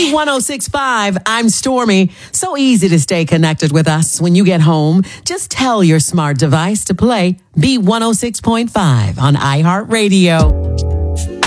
B1065, I'm Stormy. So easy to stay connected with us when you get home. Just tell your smart device to play B106.5 on iHeartRadio.